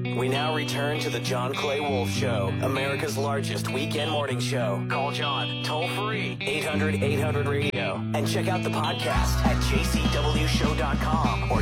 We now return to the John Clay Wolfe Show, America's largest weekend morning show. Call John, toll free, 800-800-RADIO, and check out the podcast at jcwshow.com or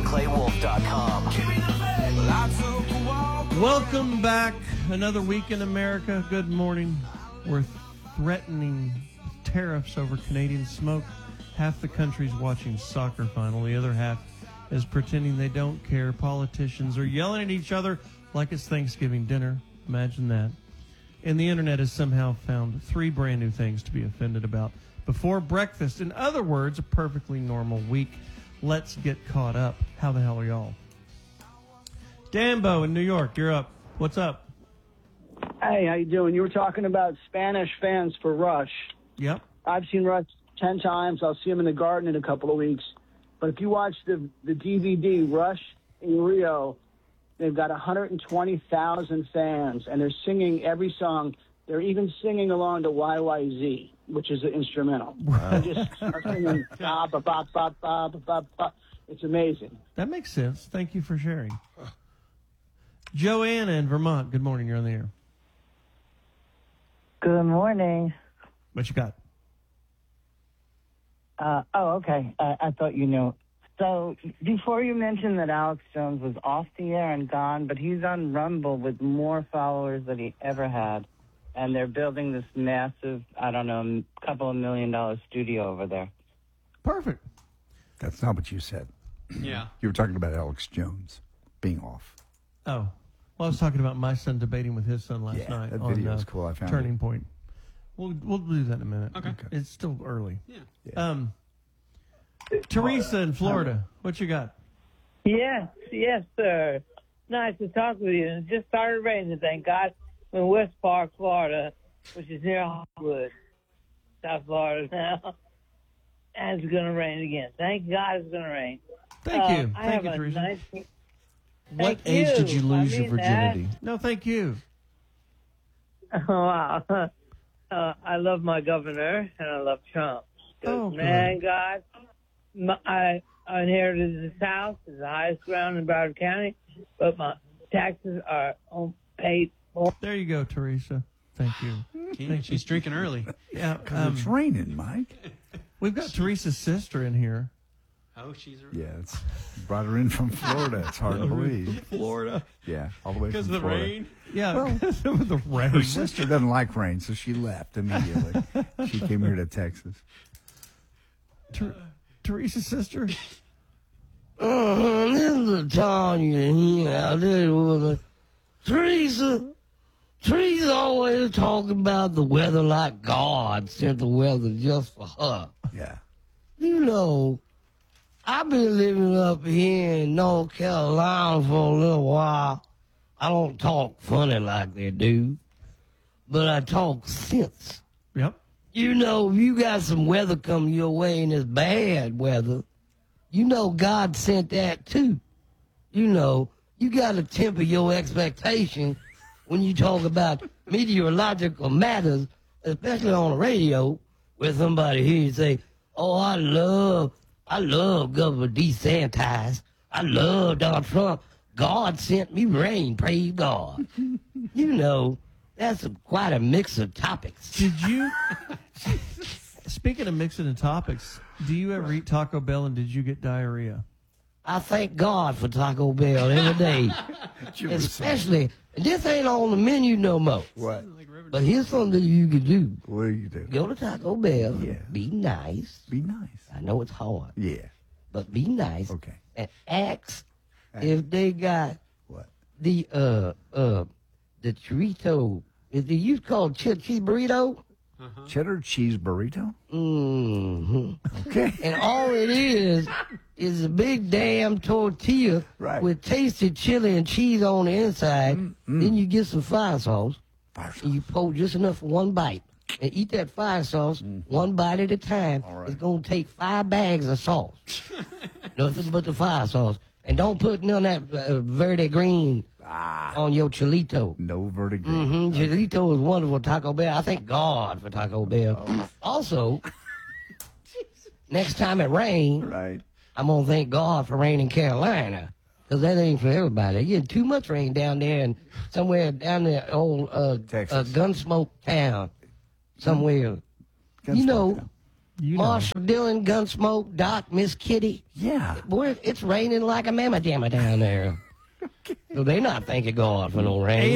johnclaywolfe.com. Welcome back. Another week in America. Good morning. We're threatening tariffs over Canadian smoke. Half the country's watching soccer final. The other half is pretending they don't care. Politicians are yelling at each other like it's Thanksgiving dinner. Imagine that. And the internet has somehow found 3 brand new things to be offended about before breakfast. In other words, a perfectly normal week. Let's get caught up. How the hell are y'all? Dambo in New York, you're up. What's up? Hey, how you doing? You were talking about Spanish fans for Rush. Yep. I've seen Rush 10 times. I'll see him in the Garden in a couple of weeks. But if you watch the DVD, Rush in Rio, they've got 120,000 fans, and they're singing every song. They're even singing along to YYZ, which is an instrumental. Wow. They just are singing, ba, ba, ba, ba, ba, ba, ba. It's amazing. That makes sense. Thank you for sharing. Joanna in Vermont, good morning. You're on the air. Good morning. What you got? Okay. I thought you knew. So before you mentioned that Alex Jones was off the air and gone, but he's on Rumble with more followers than he ever had. And they're building this massive, I don't know, couple of $1 million studio over there. Perfect. That's not what you said. Yeah. You were talking about Alex Jones being off. Oh. Well, I was talking about my son debating with his son last night that on video was cool. I found Turning it. Point. We'll do that in a minute. Okay. It's still early. Yeah. Teresa in Florida, what you got? Yes, sir. Nice to talk with you. It just started raining, thank God. I'm in West Park, Florida, which is near Hollywood, South Florida now. And it's going to rain again. Thank God it's going to rain. Thank you. Thank you, Teresa. What age did you lose your virginity? No, thank you. Wow. I love my governor, and I love Trump. Man, God, I inherited this house. It's the highest ground in Broward County, but my taxes are paid for. There you go, Teresa. Thank you. She's drinking early. Yeah, it's raining, Mike. We've got Teresa's sister in here. Oh, she's... Yeah, it's brought her in from Florida. It's hard to believe. Florida? Yeah, all the way from Florida. Because of the rain? Yeah, because of the rain. Her sister doesn't like rain, so she left immediately. She came here to Texas. Teresa's sister? This is Tanya here. Teresa always talking about the weather like God sent the weather just for her. Yeah. You know, I've been living up here in North Carolina for a little while. I don't talk funny like they do, but I talk sense. Yep. You know, if you got some weather coming your way and it's bad weather, you know God sent that too. You know, you got to temper your expectation when you talk about meteorological matters, especially on the radio, where somebody hears you say, oh, I love Governor DeSantis. I love Donald Trump. God sent me rain, praise God. You know, that's quite a mix of topics. Did you, speaking of mixing of topics, do you ever eat Taco Bell and did you get diarrhea? I thank God for Taco Bell every day. Especially, this ain't on the menu no more. What? But here's something you can do. What do you do? Go to Taco Bell. Yeah. Be nice. Be nice. I know it's hard. Yeah. But be nice. Okay. And ask if they got what? The chorito. Is it used called cheese burrito? Cheddar cheese burrito? Mm-hmm. Okay. And all it is a big damn tortilla with tasted chili and cheese on the inside. Then you get some fire sauce. And you pour just enough for one bite. And eat that fire sauce one bite at a time. Right. It's going to take 5 bags of sauce. Nothing but the fire sauce. And don't put none of that verde green on your chilito. No verde green. Chilito is wonderful. Taco Bell. I thank God for Taco Bell. Also, next time it rains, I'm going to thank God for rain in Carolina. Because that ain't for everybody. You get too much rain down there and somewhere down there, old Texas. Gunsmoke Town. Somewhere. You know, Marshall Dillon, Gunsmoke, Doc, Miss Kitty. Yeah. Boy, it's raining like a mamma jamma down there. So they not thanking God for no rain.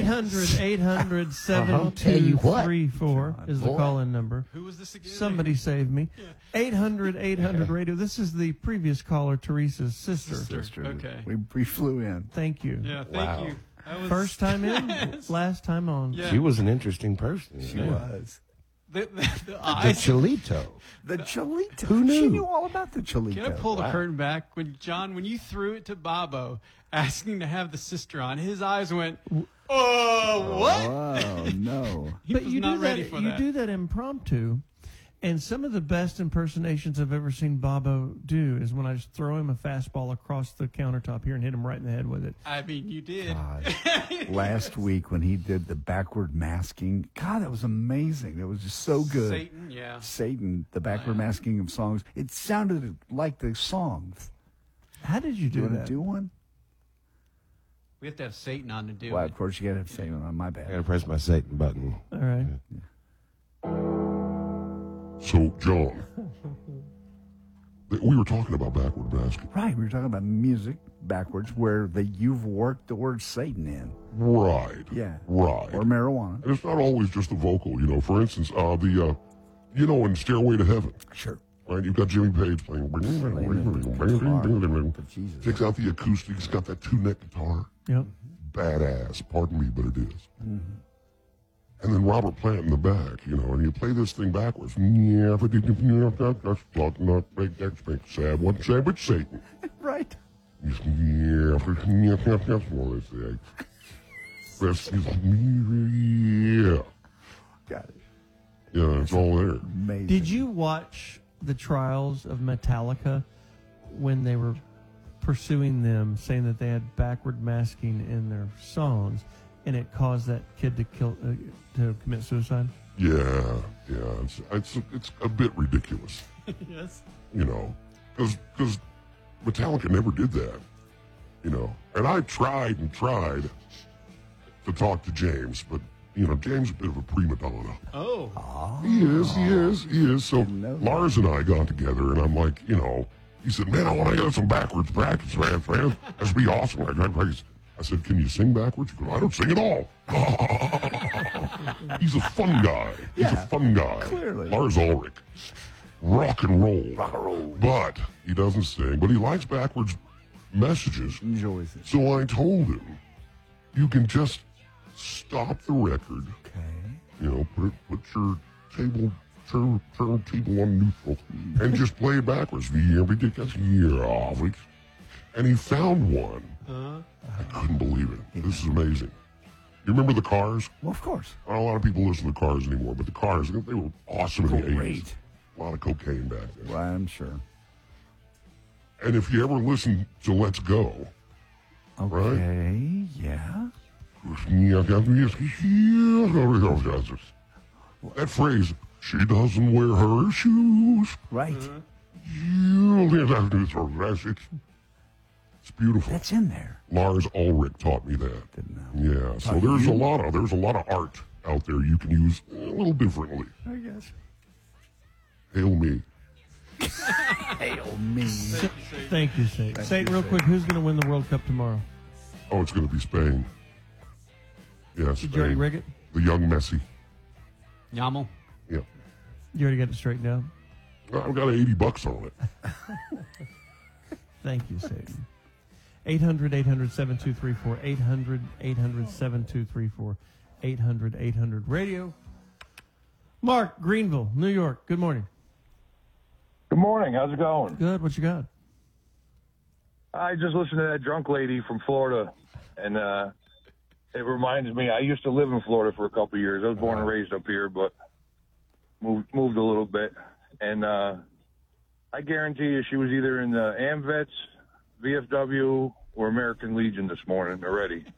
800-800-7234 is the Boy. call-in number. Who was this again? Somebody save me. 800-800-radio. This is the previous caller, Teresa's sister. Okay. We flew in. Thank you. Yeah, thank you. That was, First time in, last time on. Yeah. She was an interesting person. She was. The The eyes. Cholito. The Cholito. Who knew? She knew all about the Cholito. Can I pull the curtain back? When you threw it to Bobo, asking to have the sister on, his eyes went, oh, what? Oh, no. He But was you not do ready that. for You that. do that impromptu, and some of the best impersonations I've ever seen Bobo do is when I just throw him a fastball across the countertop here and hit him right in the head with it. I mean, you did. God. Last week when he did the backward masking, God, that was amazing. That was just so good. Satan, yeah. Satan, the backward masking of songs. It sounded like the songs. How did you Do do you want that? to do one? We have to have Satan on to do Well, it. of course, you got to have Satan on. My I gotta bad. press my Satan button. All right. So, John, we were talking about backward masking. Right, we were talking about music backwards where you've worked the word Satan in. Right. Yeah. Right. Or marijuana. And it's not always just the vocal, you know. For instance, in Stairway to Heaven, Sure. right? You've got Jimmy Page playing. But Jesus. Takes out the acoustic. He's got that two-neck guitar. Yep. Badass. Pardon me, but it is. And then Robert Plant in the back, you know, and you play this thing backwards. Yeah, but that's not make that speak sad. What say but Satan? Right. Yeah, that's what I say. Best is yeah. Got it. Yeah, it's all there. Amazing. Did you watch the trials of Metallica when they were pursuing them, saying that they had backward masking in their songs, and it caused that kid to commit suicide? Yeah. It's a bit ridiculous, Yes. you know, because Metallica never did that, you know. And I tried to talk to James, but you know, James is a bit of a prima donna. Oh. He is. So know that. Lars and I got together, and I'm like, you know, he said, man, I want to get some backwards practice, man. That'd be awesome. I said, can you sing backwards? He goes, I don't sing at all. He's a fun guy. Clearly. Lars Ulrich. Rock and roll. But he doesn't sing, but he likes backwards messages. Enjoys it. So I told him, you can just stop the record. Okay. You know, put your turntable on neutral and just play it backwards. And he found one. I couldn't believe it. This is amazing. You remember the Cars? Well, of course. Not a lot of people listen to the Cars anymore, but the Cars, they were awesome in the 80s. Great. A lot of cocaine back then. Well, I'm sure. And if you ever listen to Let's Go, Okay. Yeah. that phrase, she doesn't wear her shoes. Right. It's beautiful. That's in there. Lars Ulrich taught me that. Didn't know. Yeah, so there's a lot of art out there you can use a little differently. I guess. Hail me. Hail me. Thank you, Satan. Satan, real quick, who's going to win the World Cup tomorrow? Oh, it's going to be Spain. Yes. Did you already rig it? The young Messi. Yamal. Yeah. You already got it straightened out? I've got $80 on it. Thank you, Satan. 800-800-7234. 800-800-7234. 800-800-radio. Mark, Greenville, New York. Good morning. Good morning. How's it going? Good. What you got? I just listened to that drunk lady from Florida, and it reminds me. I used to live in Florida for a couple of years. I was born and raised up here, but moved a little bit. And I guarantee you, she was either in the AMVETS, VFW, or American Legion this morning already.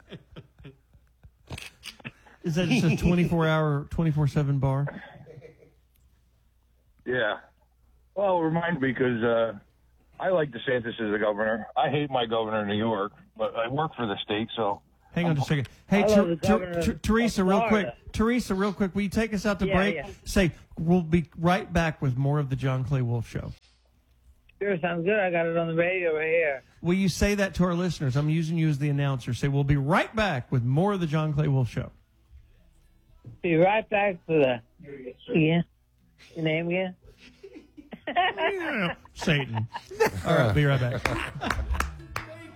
Is that just a 24-hour, 24/7 bar? Yeah. Well, it reminds me because I like DeSantis as the governor. I hate my governor in New York, but I work for the state, so. Hang on just a second. Hey, I love the governor of Teresa, real quick. Florida. Teresa, real quick. Will you take us out to Yeah, break? yeah. Say, we'll be right back with more of the John Clay Wolf Show. Sure, sounds good. I got it on the radio right here. Will you say that to our listeners? I'm using you as the announcer. Say, we'll be right back with more of the John Clay Wolf Show. Be right back for the. Yeah. Your name again? Satan. All right, be right back.